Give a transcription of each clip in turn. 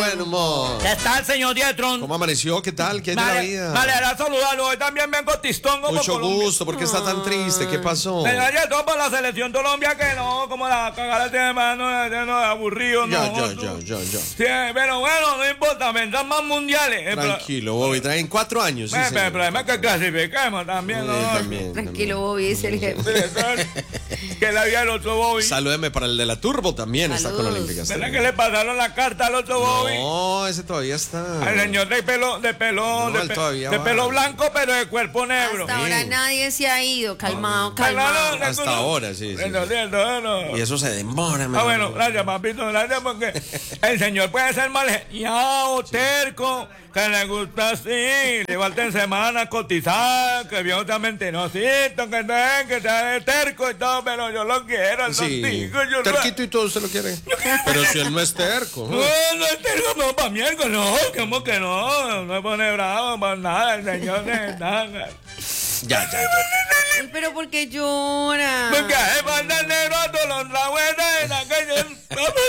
buen humor. ¿Qué tal, señor Dietron? ¿Cómo amaneció? ¿Qué tal? ¿Qué es de la vida? Me alegra saludarlo. Hoy también vengo tistón como Mucho Colombia. gusto. ¿Por qué está tan triste? ¿Qué pasó? Señor Dietron, por la selección Colombia que no, como la cagada de mano, aburrido, Ya. Sí, pero bueno, no importa, vendrán más mundiales. Tranquilo, Bobby. Traen 4 años. Sí, El problema es que clasifiquemos también, ¿no? También. Tranquilo, Bobby, es el jefe. Que la vida del otro Bobby. Salúdeme para el de la Turbo también. Está con Saludos. Olímpicas. ¿Verdad que le pasaron la carta al otro Bobby? No, ese todavía está. Al señor de pelo No, él todavía va. pelo blanco, pero de cuerpo negro. Hasta ahora nadie se ha ido. Calmado. Hasta ahora, sí. No. Y eso se demora. Bueno, gracias, papito, gracias, porque el señor puede ser mal geniado, terco, que le gusta así, le falta en semana cotizar, que vio también tenocito, que sea terco y todo, pero yo lo quiero, Sí, yo terquito y todo usted lo quiere. Pero si él no es terco. no es terco, no, para miércoles, no, ¿cómo que no? No me pone bravo para nada, el señor de nada. Ya. Ay, pero ¿por qué llora? Porque hace falta el negro a todos los tragüetas en la calle.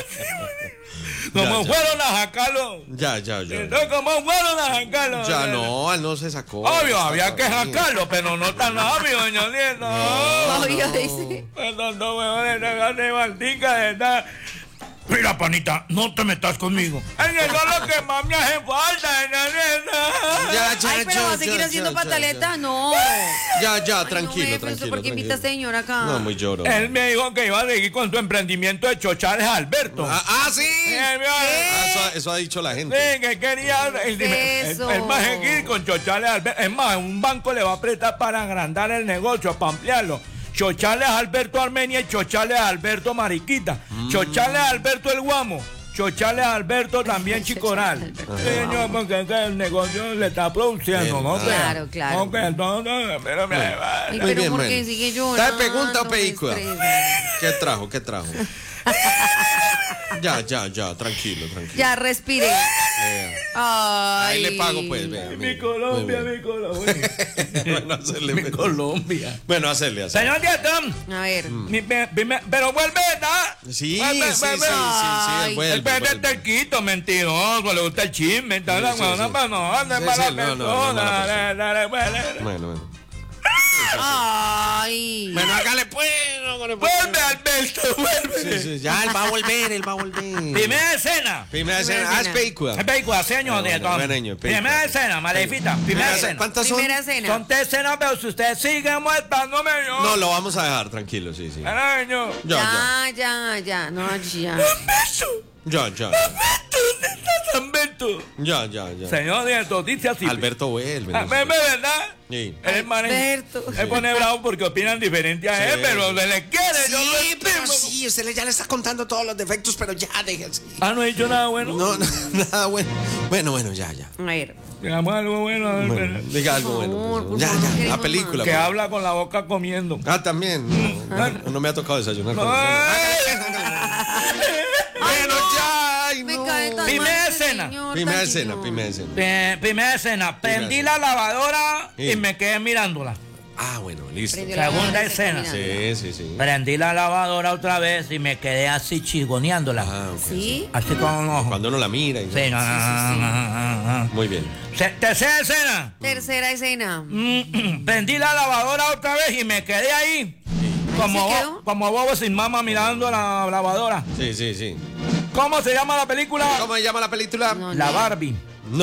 ¿Cómo fueron a sacarlo? Ya. Entonces, ¿cómo fueron a sacarlo? Ya no, él no se sacó. Obvio, había que sacarlo, pero no tan rápido, señor Nieto. Obvio, dice. Estos dos huevones de maldita de edad. Mira, panita, no te metas conmigo. Eso es lo que más me hace falta, señor Nieto. Ay, pero va a seguir haciendo pataletas, no. Ya, Ay, tranquilo, no, ¿usted ¿por qué invita a este señor acá? No, muy lloro. Él me dijo que iba a seguir con su emprendimiento de chochales Alberto. Sí. Eso ha dicho la gente. Sí, que quería. Él va a seguir con chochales Alberto. Es más, un banco le va a prestar para agrandar el negocio, para ampliarlo. Chochales Alberto Armenia y Chochales Alberto Mariquita. Chochales Alberto El Guamo. Chochales Alberto también Chicoral. Señor, porque el negocio le está produciendo, ¿no? Claro. Ok, entonces, pero me va. Ay, Muy pero bien, ¿por bueno. qué sigue llorando? ¿Te pregunta o Me película? estresa. ¿Qué trajo? Ya, tranquilo. Ya respiré. Ay. Ahí le pago, pues, vea. Mi Colombia. Bueno, hacerle. Mi Colombia. Bueno, hacerle. Señor Dietón, A ver. pero vuelve, ¿verdad? Sí, Ay. él vuelve. El pez es terquito, mentiroso, le gusta el chisme, tal, Sí. no es mala persona. Bueno. Ay. Bueno, hágale pues. Vuelve, Alberto, vuelve. Sí, ya, él va a volver. Primera escena. Primera escena. Es película. Es película, señor Dietón. buen año, película. Primera escena, Malefita. Primera escena. ¿Cuántas son? Primera escena. Son 3 escenas, pero si usted sigue molestándome, yo. No, lo vamos a dejar, tranquilo, sí. Ay, señor. Ya. No, ya. Alberto, Ya. ¿dónde está Alberto? Ya. Señor Dietón, dice así. Alberto vuelve. ¿Verdad? Sí. Alberto. Él pone bravo porque opinan diferente a él, Sí. pero le quiere, yo lo estimo. sí, usted ya le está contando todos los defectos, pero ya, déjese. No he dicho nada bueno. No, nada bueno. Bueno, ya. A ver. Digamos algo bueno. Bueno, diga algo Por bueno. favor, Pues. Ya, por favor, la película. Que pues. habla con la boca comiendo. También. No me ha tocado desayunar. con eso. Bueno, ya. Ay, Me no. cae tan Primera mal ese escena. señor, Primera tan escena. señor. Primera escena. Prendí escena. la lavadora Sí. y me quedé mirándola. Bueno, listo. Prendió la Segunda lavadora y se escena. caminando. Sí. Prendí la lavadora otra vez y me quedé así chigoneándola. Ok. ¿Sí? Así con un ojo. Cuando uno la mira. Y... Sí, no. Muy bien. Tercera escena. Tercera escena. Prendí la lavadora otra vez y me quedé ahí. Como, ¿Se quedó? como bobo sin mama mirando la lavadora. Sí. ¿Cómo se llama la película? ¿Cómo se llama la película? No, La Barbie. No.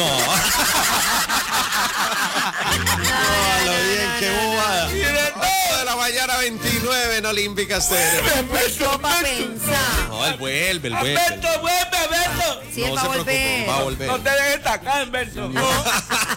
Lo bien, qué bobada. 8 de la mañana, 29 en Olímpica Estéreo. Eso para pensar. No, él vuelve. Alberto, vuelve, Alberto. Sí, él No va se a preocupe, volver. va a volver. No te dejes tacar, Alberto.